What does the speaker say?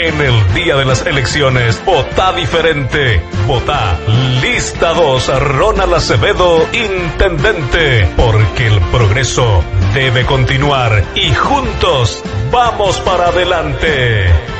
En el día de las elecciones, vota diferente. Vota Lista 2, Ronald Acevedo, intendente. Porque el progreso debe continuar y juntos vamos para adelante.